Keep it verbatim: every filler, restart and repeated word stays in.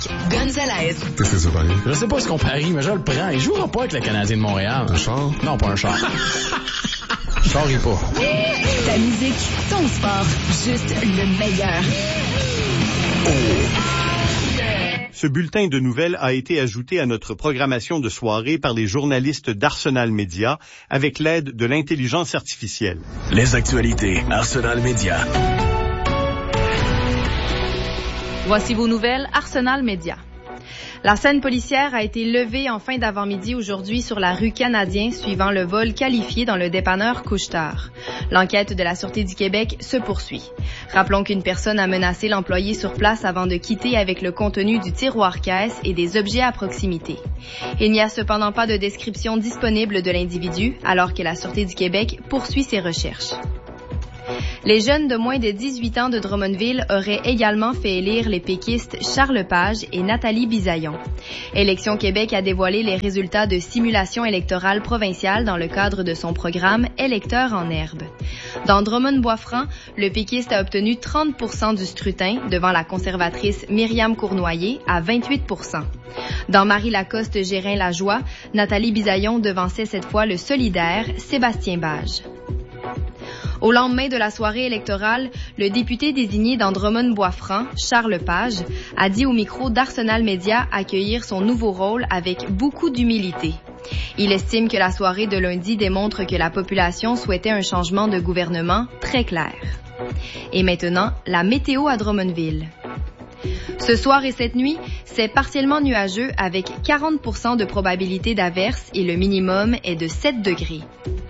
Gonzalez. Qu'est-ce que ça parie? Je sais pas ce qu'on parie, mais je le prends. Il jouera pas avec le Canadien de Montréal. Un char? Non, pas un char. Char, il pas. Ta musique, ton sport, juste le meilleur. Ce bulletin de nouvelles a été ajouté à notre programmation de soirée par les journalistes d'Arsenal Média avec l'aide de l'intelligence artificielle. Les actualités Arsenal Média. Voici vos nouvelles Arsenal Média. La scène policière a été levée en fin d'avant-midi aujourd'hui sur la rue Canadien suivant le vol qualifié dans le dépanneur Couche-Tard. L'enquête de la Sûreté du Québec se poursuit. Rappelons qu'une personne a menacé l'employé sur place avant de quitter avec le contenu du tiroir-caisse et des objets à proximité. Il n'y a cependant pas de description disponible de l'individu alors que la Sûreté du Québec poursuit ses recherches. Les jeunes de moins de dix-huit ans de Drummondville auraient également fait élire les péquistes Charles Page et Nathalie Bisaillon. Élections Québec a dévoilé les résultats de simulation électorale provinciale dans le cadre de son programme Électeurs en herbe. Dans Drummond-Boisfranc, le péquiste a obtenu trente pour cent du scrutin devant la conservatrice Myriam Cournoyer à vingt-huit pour cent. Dans Marie-Lacoste-Gérin-Lajoie, Nathalie Bisaillon devançait cette fois le solidaire Sébastien Bage. Au lendemain de la soirée électorale, le député désigné dans Drummond-Boisfranc, Charles Page, a dit au micro d'Arsenal Média accueillir son nouveau rôle avec beaucoup d'humilité. Il estime que la soirée de lundi démontre que la population souhaitait un changement de gouvernement très clair. Et maintenant, la météo à Drummondville. Ce soir et cette nuit, c'est partiellement nuageux avec quarante pour cent de probabilité d'averse et le minimum est de sept degrés.